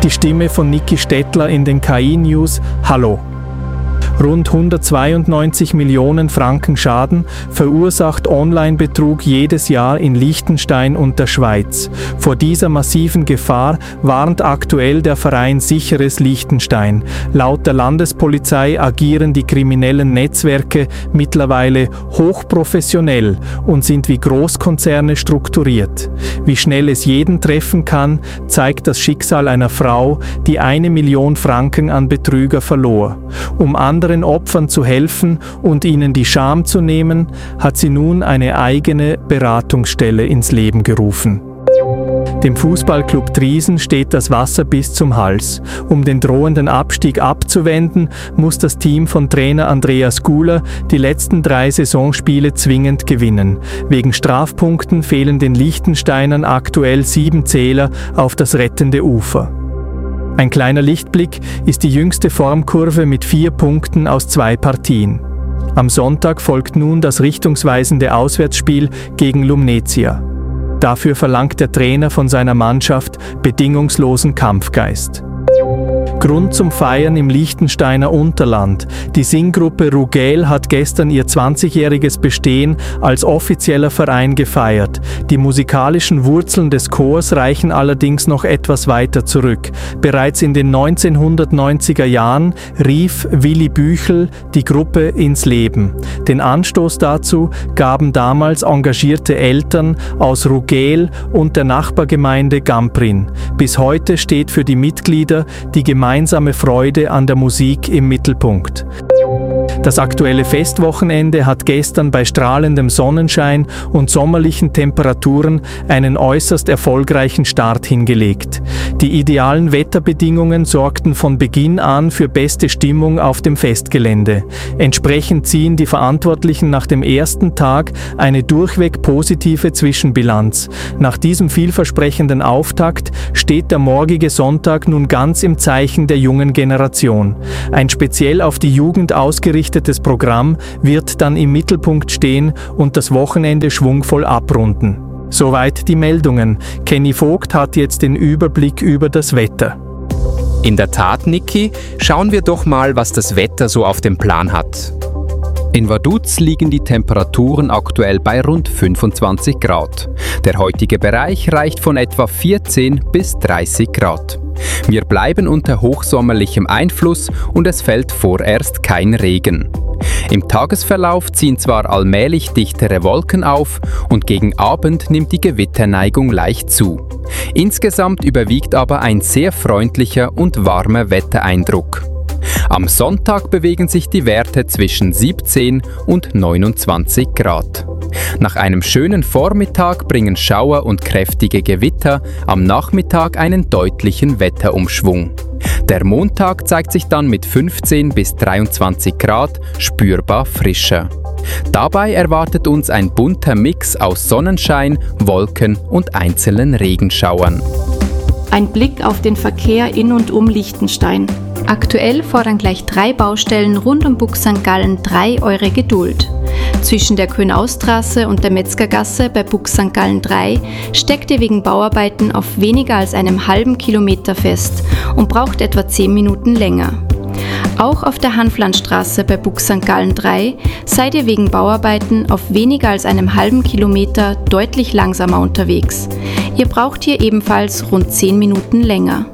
Die Stimme von Niki Stettler in den KI-News. Hallo. Rund 192 Millionen Franken Schaden verursacht Online-Betrug jedes Jahr in Liechtenstein und der Schweiz. Vor dieser massiven Gefahr warnt aktuell der Verein Sicheres Liechtenstein. Laut der Landespolizei agieren die kriminellen Netzwerke mittlerweile hochprofessionell und sind wie Großkonzerne strukturiert. Wie schnell es jeden treffen kann, zeigt das Schicksal einer Frau, die 1 Million Franken an Betrüger verlor. Um anderen Opfern zu helfen und ihnen die Scham zu nehmen, hat sie nun eine eigene Beratungsstelle ins Leben gerufen. Dem Fußballclub Triesen steht das Wasser bis zum Hals. Um den drohenden Abstieg abzuwenden, muss das Team von Trainer Andreas Guler die letzten 3 Saisonspiele zwingend gewinnen. Wegen Strafpunkten fehlen den Liechtensteinern aktuell 7 Zähler auf das rettende Ufer. Ein kleiner Lichtblick ist die jüngste Formkurve mit 4 Punkten aus 2 Partien. Am Sonntag folgt nun das richtungsweisende Auswärtsspiel gegen Lumnezia. Dafür verlangt der Trainer von seiner Mannschaft bedingungslosen Kampfgeist. Grund zum Feiern im Liechtensteiner Unterland. Die Singgruppe Rugel hat gestern ihr 20-jähriges Bestehen als offizieller Verein gefeiert. Die musikalischen Wurzeln des Chors reichen allerdings noch etwas weiter zurück. Bereits in den 1990er Jahren rief Willi Büchel die Gruppe ins Leben. Den Anstoß dazu gaben damals engagierte Eltern aus Rugel und der Nachbargemeinde Gamprin. Bis heute steht für die Mitglieder die gemeinsame Freude an der Musik im Mittelpunkt. Das aktuelle Festwochenende hat gestern bei strahlendem Sonnenschein und sommerlichen Temperaturen einen äußerst erfolgreichen Start hingelegt. Die idealen Wetterbedingungen sorgten von Beginn an für beste Stimmung auf dem Festgelände. Entsprechend ziehen die Verantwortlichen nach dem ersten Tag eine durchweg positive Zwischenbilanz. Nach diesem vielversprechenden Auftakt steht der morgige Sonntag nun ganz im Zeichen der jungen Generation. Ein speziell auf die Jugend ausgerichtetes Programm wird dann im Mittelpunkt stehen und das Wochenende schwungvoll abrunden. Soweit die Meldungen. Kenny Vogt hat jetzt den Überblick über das Wetter. In der Tat, Niki, schauen wir doch mal, was das Wetter so auf dem Plan hat. In Vaduz liegen die Temperaturen aktuell bei rund 25 Grad. Der heutige Bereich reicht von etwa 14 bis 30 Grad. Wir bleiben unter hochsommerlichem Einfluss und es fällt vorerst kein Regen. Im Tagesverlauf ziehen zwar allmählich dichtere Wolken auf und gegen Abend nimmt die Gewitterneigung leicht zu. Insgesamt überwiegt aber ein sehr freundlicher und warmer Wettereindruck. Am Sonntag bewegen sich die Werte zwischen 17 und 29 Grad. Nach einem schönen Vormittag bringen Schauer und kräftige Gewitter am Nachmittag einen deutlichen Wetterumschwung. Der Montag zeigt sich dann mit 15 bis 23 Grad spürbar frischer. Dabei erwartet uns ein bunter Mix aus Sonnenschein, Wolken und einzelnen Regenschauern. Ein Blick auf den Verkehr in und um Liechtenstein. Aktuell fordern gleich 3 Baustellen rund um Bug St. Gallen 3 eure Geduld. Zwischen der Könaustraße und der Metzgergasse bei Bug St. Gallen 3 steckt ihr wegen Bauarbeiten auf weniger als einem halben Kilometer fest und braucht etwa 10 Minuten länger. Auch auf der Hanflandstraße bei Bug St. Gallen 3 seid ihr wegen Bauarbeiten auf weniger als einem halben Kilometer deutlich langsamer unterwegs. Ihr braucht hier ebenfalls rund 10 Minuten länger.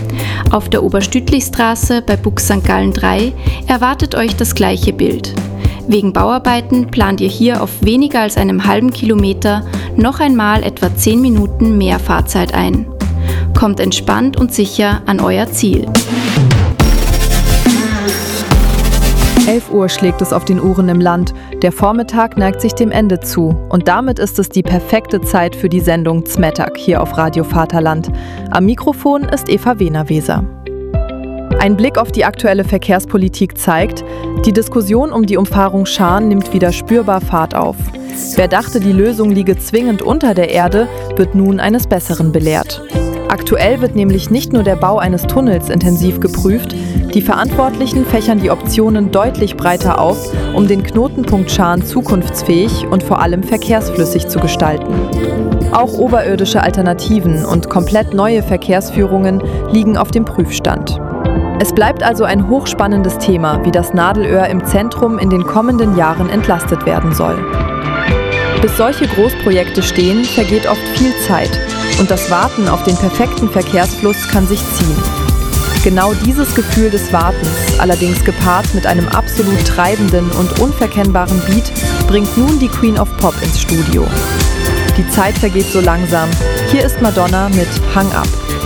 Auf der Oberstütlichstraße bei Bug St. Gallen 3 erwartet euch das gleiche Bild. Wegen Bauarbeiten plant ihr hier auf weniger als einem halben Kilometer noch einmal etwa 10 Minuten mehr Fahrzeit ein. Kommt entspannt und sicher an euer Ziel. 11 Uhr schlägt es auf den Uhren im Land. Der Vormittag neigt sich dem Ende zu. Und damit ist es die perfekte Zeit für die Sendung Zmetak hier auf Radio Vaterland. Am Mikrofon ist Eva Wehner-Weser. Ein Blick auf die aktuelle Verkehrspolitik zeigt, die Diskussion um die Umfahrung Scharn nimmt wieder spürbar Fahrt auf. Wer dachte, die Lösung liege zwingend unter der Erde, wird nun eines Besseren belehrt. Aktuell wird nämlich nicht nur der Bau eines Tunnels intensiv geprüft, Die Verantwortlichen fächern die Optionen deutlich breiter auf, um den Knotenpunkt Scharn zukunftsfähig und vor allem verkehrsflüssig zu gestalten. Auch oberirdische Alternativen und komplett neue Verkehrsführungen liegen auf dem Prüfstand. Es bleibt also ein hochspannendes Thema, wie das Nadelöhr im Zentrum in den kommenden Jahren entlastet werden soll. Bis solche Großprojekte stehen, vergeht oft viel Zeit und das Warten auf den perfekten Verkehrsfluss kann sich ziehen. Genau dieses Gefühl des Wartens, allerdings gepaart mit einem absolut treibenden und unverkennbaren Beat, bringt nun die Queen of Pop ins Studio. Die Zeit vergeht so langsam. Hier ist Madonna mit Hang Up.